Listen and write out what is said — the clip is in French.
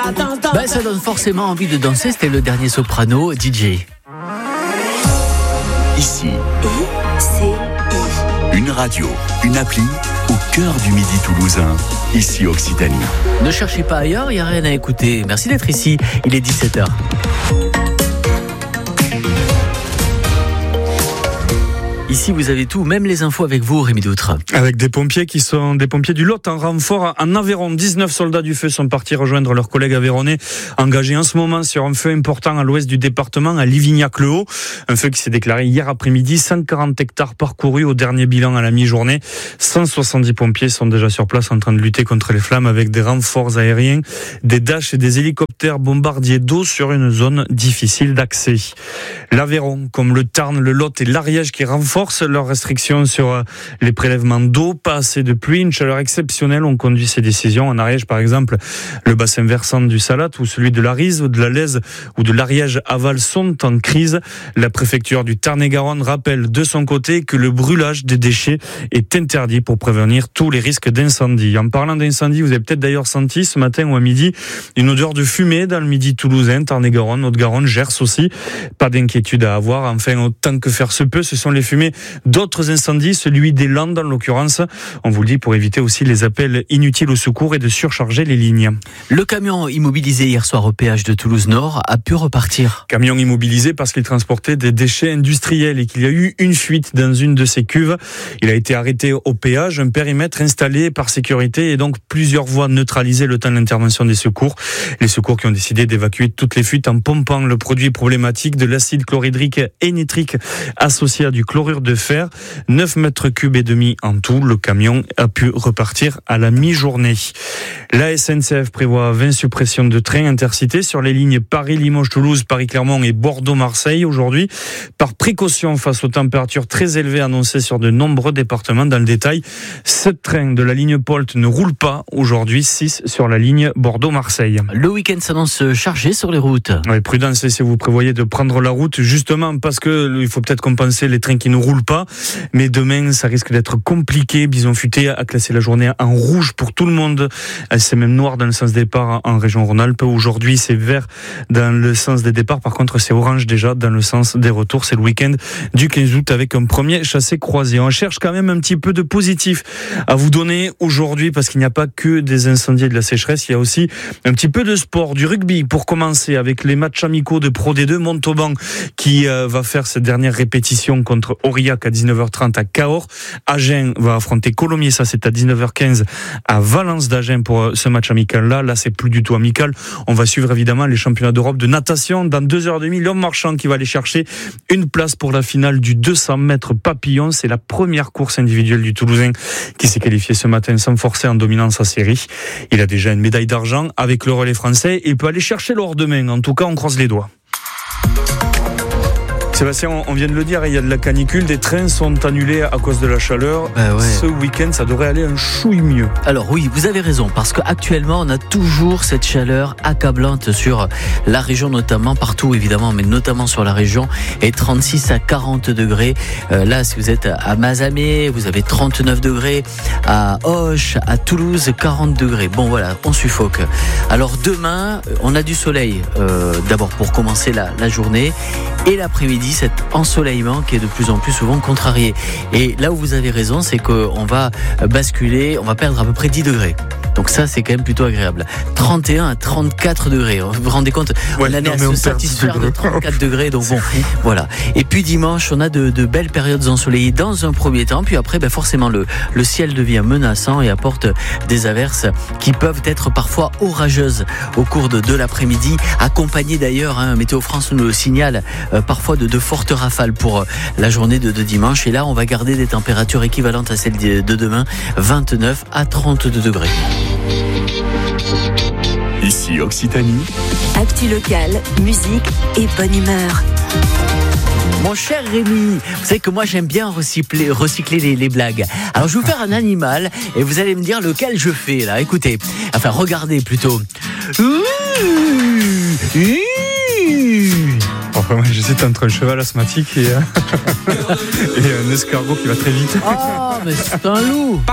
Ça donne forcément envie de danser. C'était le dernier Soprano, DJ. Ici, une radio, une appli au cœur du Midi toulousain. Ici Occitanie. Ne cherchez pas ailleurs, il n'y a rien à écouter. Merci d'être ici, il est 17h. Ici, vous avez tout, même les infos avec vous, Rémi Doutre. Avec des pompiers qui sont des pompiers du Lot en renfort en Aveyron. 19 soldats du feu sont partis rejoindre leurs collègues aveyronnais engagés en ce moment sur un feu important à l'ouest du département, à Livignac-le-Haut. Un feu qui s'est déclaré hier après-midi. 140 hectares parcourus au dernier bilan à la mi-journée. 170 pompiers sont déjà sur place en train de lutter contre les flammes avec des renforts aériens, des Dash et des hélicoptères bombardiers d'eau sur une zone difficile d'accès. L'Aveyron, comme le Tarn, le Lot et l'Ariège qui renforcent leurs restrictions sur les prélèvements d'eau, pas assez de pluie, une chaleur exceptionnelle ont conduit ces décisions. En Ariège, par exemple, le bassin versant du Salat ou celui de l'Arise ou de la Lèze ou de l'Ariège aval sont en crise. La préfecture du Tarn-et-Garonne rappelle de son côté que le brûlage des déchets est interdit pour prévenir tous les risques d'incendie. En parlant d'incendie, vous avez peut-être d'ailleurs senti ce matin ou à midi une odeur de fumée dans le Midi toulousain, Tarn-et-Garonne, Haute-Garonne, Gers aussi. Pas d'inquiétude à avoir. Enfin, autant que faire se peut, ce sont les fumées d'autres incendies, celui des Landes en l'occurrence. On vous le dit pour éviter aussi les appels inutiles au secours et de surcharger les lignes. Le camion immobilisé hier soir au péage de Toulouse-Nord a pu repartir. Camion immobilisé parce qu'il transportait des déchets industriels et qu'il y a eu une fuite dans une de ses cuves. Il a été arrêté au péage, un périmètre installé par sécurité et donc plusieurs voies neutralisées le temps de l'intervention des secours. Les secours qui ont décidé d'évacuer toutes les fuites en pompant le produit problématique de l'acide chlorhydrique et nitrique associé à du chlorure de fer. 9 mètres cubes et demi en tout. Le camion a pu repartir à la mi-journée. La SNCF prévoit 20 suppressions de trains intercités sur les lignes Paris-Limoges-Toulouse, Paris-Clermont et Bordeaux-Marseille aujourd'hui. Par précaution face aux températures très élevées annoncées sur de nombreux départements. Dans le détail, 7 trains de la ligne Polt ne roulent pas aujourd'hui, 6 sur la ligne Bordeaux-Marseille. Le week-end s'annonce chargé sur les routes. Oui, prudence si vous prévoyez de prendre la route, justement parce que il faut peut-être compenser les trains qui ne roulent pas. Mais demain, ça risque d'être compliqué. Bison Futé a classé la journée en rouge pour tout le monde. C'est même noir dans le sens départ en région Rhône-Alpes. Aujourd'hui, c'est vert dans le sens des départs. Par contre, c'est orange déjà dans le sens des retours. C'est le week-end du 15 août avec un premier chassé-croisé. On cherche quand même un petit peu de positif à vous donner aujourd'hui parce qu'il n'y a pas que des incendies et de la sécheresse. Il y a aussi un petit peu de sport, du rugby pour commencer avec les matchs amicaux de Pro D2. Montauban qui va faire cette dernière répétition contre Aurillac à 19h30 à Cahors. Agen va affronter Colomiers, ça c'est à 19h15 à Valence d'Agen pour ce match amical-là. Là, c'est plus du tout amical. On va suivre évidemment les championnats d'Europe de natation. Dans 2h30, l'homme marchand qui va aller chercher une place pour la finale du 200 mètres papillon. C'est la première course individuelle du Toulousain qui s'est qualifié ce matin sans forcer en dominant sa série. Il a déjà une médaille d'argent avec le relais français et il peut aller chercher l'or demain. En tout cas, on croise les doigts. Sébastien, on vient de le dire, il y a de la canicule, des trains sont annulés à cause de la chaleur. Ce week-end, ça devrait aller un chouille mieux. Alors oui, vous avez raison, parce qu'actuellement, on a toujours cette chaleur accablante sur la région, notamment, partout évidemment, mais notamment sur la région, et 36 à 40 degrés. Là, si vous êtes à Mazamet, vous avez 39 degrés, à Auch, à Toulouse, 40 degrés. Bon voilà, on suffoque. Alors demain, on a du soleil, d'abord pour commencer la journée, et l'après-midi, cet ensoleillement qui est de plus en plus souvent contrarié. Et là où vous avez raison, c'est qu'on va basculer, on va perdre à peu près 10 degrés. Donc ça, c'est quand même plutôt agréable. 31 à 34 degrés. Vous vous rendez compte, on a à se satisfaire de 34 degrés. Donc bon, voilà. Et puis dimanche, on a de belles périodes ensoleillées dans un premier temps. Puis après, forcément, le ciel devient menaçant et apporte des averses qui peuvent être parfois orageuses au cours de l'après-midi, accompagnées d'ailleurs, Météo France nous le signale, parfois de fortes rafales pour la journée de dimanche. Et là, on va garder des températures équivalentes à celles de demain, 29 à 32 degrés. Ici Occitanie. Actu locale, musique et bonne humeur. Mon cher Rémi, vous savez que moi j'aime bien recycler les blagues. Alors je vais vous faire un animal et vous allez me dire lequel je fais là. Écoutez, enfin regardez plutôt. Enfin, moi, j'hésite entre un cheval asthmatique et un escargot qui va très vite. Oh, mais c'est un loup.